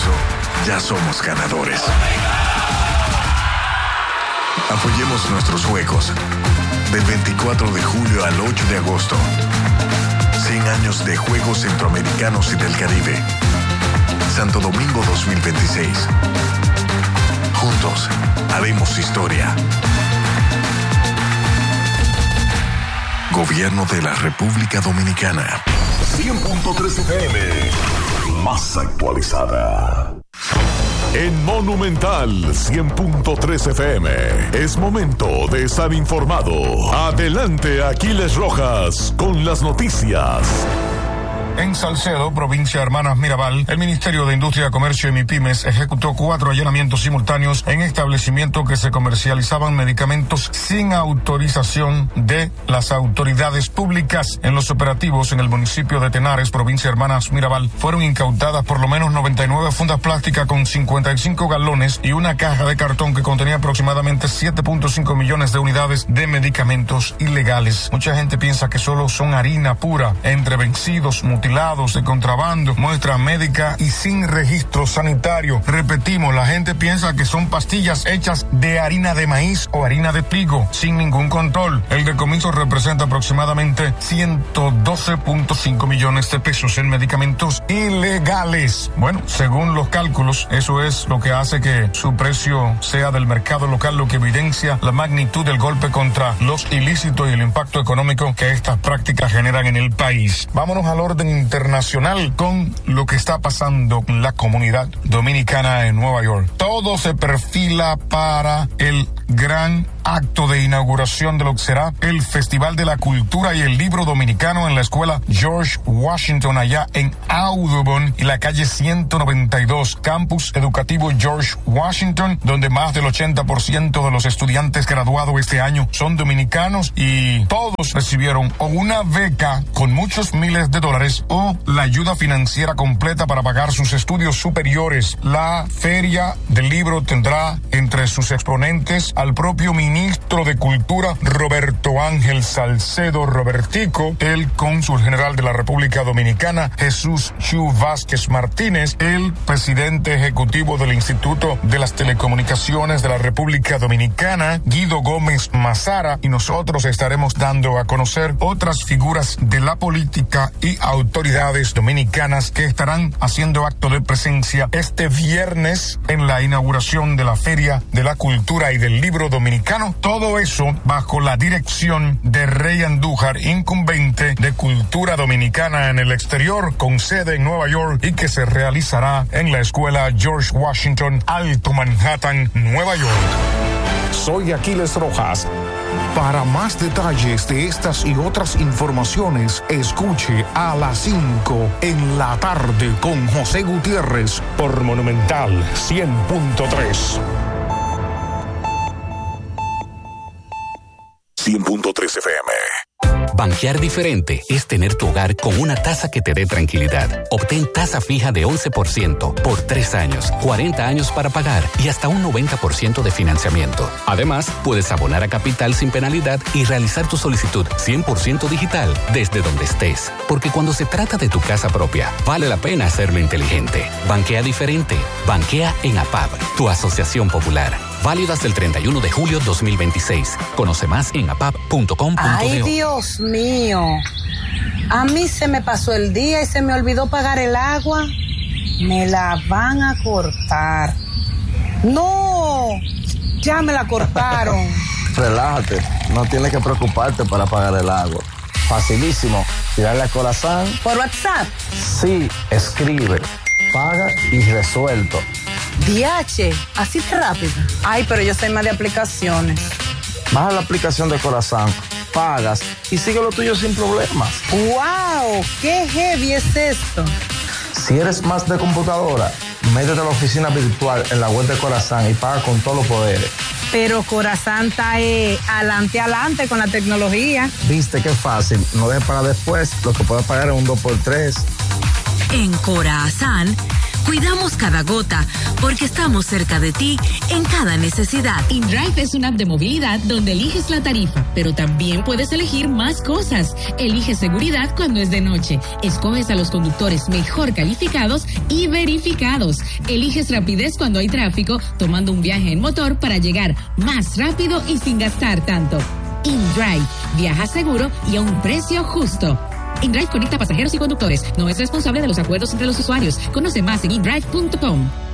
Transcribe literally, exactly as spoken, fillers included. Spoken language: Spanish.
eso, ya somos ganadores. Apoyemos nuestros juegos. Del veinticuatro de julio al ocho de agosto. cien años de Juegos Centroamericanos y del Caribe. Santo Domingo dos mil veintiséis. Juntos haremos historia. Gobierno de la República Dominicana. cien punto tres F M. Más actualizada. En Monumental cien punto tres F M es momento de estar informado. Adelante, Aquiles Rojas, con las noticias. En Salcedo, provincia de Hermanas Mirabal, el Ministerio de Industria, Comercio y MIPYMES ejecutó cuatro allanamientos simultáneos en establecimientos que se comercializaban medicamentos sin autorización de las autoridades públicas. En los operativos en el municipio de Tenares, provincia de Hermanas Mirabal, fueron incautadas por lo menos noventa y nueve fundas plásticas con cincuenta y cinco galones y una caja de cartón que contenía aproximadamente siete punto cinco millones de unidades de medicamentos ilegales. Mucha gente piensa que solo son harina pura, entre vencidos, mutilados, de contrabando, muestra médica y sin registro sanitario. Repetimos, la gente piensa que son pastillas hechas de harina de maíz o harina de trigo, sin ningún control. El decomiso representa aproximadamente ciento doce punto cinco millones de pesos en medicamentos ilegales. Bueno, según los cálculos, eso es lo que hace que su precio sea del mercado local, lo que evidencia la magnitud del golpe contra los ilícitos y el impacto económico que estas prácticas generan en el país. Vámonos al orden internacional con lo que está pasando en la comunidad dominicana en Nueva York. Todo se perfila para el gran acto de inauguración de lo que será el Festival de la Cultura y el Libro Dominicano en la escuela George Washington, allá en Audubon y la calle ciento noventa y dos, campus educativo George Washington, donde más del ochenta por ciento de los estudiantes graduados este año son dominicanos y todos recibieron o una beca con muchos miles de dólares o la ayuda financiera completa para pagar sus estudios superiores. La Feria del Libro tendrá entre sus exponentes al propio ministro de Cultura, Roberto Ángel Salcedo Robertico, el cónsul general de la República Dominicana, Jesús Chu Vázquez Martínez, el presidente ejecutivo del Instituto de las Telecomunicaciones de la República Dominicana, Guido Gómez Mazara, y nosotros estaremos dando a conocer otras figuras de la política y autoridades dominicanas que estarán haciendo acto de presencia este viernes en la inauguración de la Feria de la Cultura y del Libro Dominicano. Todo eso bajo la dirección de Rey Andújar, incumbente de Cultura Dominicana en el exterior, con sede en Nueva York y que se realizará en la escuela George Washington, Alto Manhattan, Nueva York. Soy Aquiles Rojas. Para más detalles de estas y otras informaciones, escuche a las cinco en la tarde con José Gutiérrez por Monumental cien punto tres. cien punto tres F M. Banquear diferente es tener tu hogar con una tasa que te dé tranquilidad. Obtén tasa fija de once por ciento por tres años, cuarenta años para pagar y hasta un noventa por ciento de financiamiento. Además, puedes abonar a capital sin penalidad y realizar tu solicitud cien por ciento digital desde donde estés. Porque cuando se trata de tu casa propia, vale la pena hacerlo inteligente. Banquea diferente. Banquea en APAB, tu asociación popular. Válido hasta el treinta y uno de julio dos mil veintiséis. Conoce más en apap punto com punto do. Ay, Dios mío. A mí se me pasó el día y se me olvidó pagar el agua. Me la van a cortar. No, ya me la cortaron. Relájate, no tienes que preocuparte para pagar el agua. Facilísimo, tirarle a Corazán. ¿Por WhatsApp? Sí, escribe, paga y resuelto. D H, así de rápido. Ay, pero yo soy más de aplicaciones. Baja la aplicación de Corazán, pagas y sigue lo tuyo sin problemas. ¡Wow! ¡Qué heavy es esto! Si eres más de computadora, métete a la oficina virtual en la web de Corazán y paga con todos los poderes. Pero Corazán está eh, adelante, adelante con la tecnología. Viste qué fácil, no dejes para después lo que puedes pagar en un dos por tres. En Corazán, Cuidamos cada gota porque estamos cerca de ti en cada necesidad. InDrive es una app de movilidad donde eliges la tarifa, pero también puedes elegir más cosas. Eliges seguridad cuando es de noche. Escoges a los conductores mejor calificados y verificados. Eliges rapidez cuando hay tráfico, tomando un viaje en motor para llegar más rápido y sin gastar tanto. InDrive, viaja seguro y a un precio justo. InDrive conecta pasajeros y conductores. No es responsable de los acuerdos entre los usuarios. Conoce más en indrive punto com.